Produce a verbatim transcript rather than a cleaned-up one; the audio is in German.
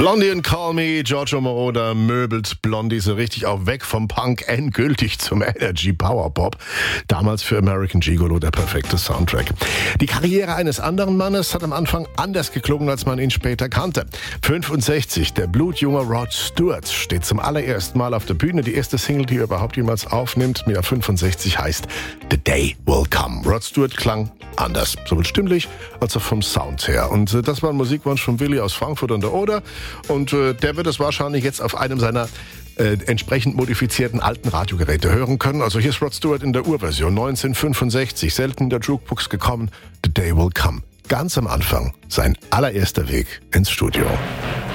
Blondie and Call Me, Giorgio Moroder möbelt Blondie so richtig auch weg vom Punk endgültig zum Energy Power Pop. Damals für American Gigolo der perfekte Soundtrack. Die Karriere eines anderen Mannes hat am Anfang anders geklungen, als man ihn später kannte. fünfundsechzig, der blutjunge Rod Stewart steht zum allerersten Mal auf der Bühne. Die erste Single, die er überhaupt jemals aufnimmt, mit der fünfundsechzig, heißt The Day Will Come. Rod Stewart klang anders, sowohl stimmlich als auch vom Sound her. Und äh, das war ein Musikwunsch von Willi aus Frankfurt an der Oder. Und äh, der wird es wahrscheinlich jetzt auf einem seiner äh, entsprechend modifizierten alten Radiogeräte hören können. Also hier ist Rod Stewart in der Urversion neunzehnhundertfünfundsechzig, selten in der Jukebox gekommen. The Day Will Come. Ganz am Anfang sein allererster Weg ins Studio.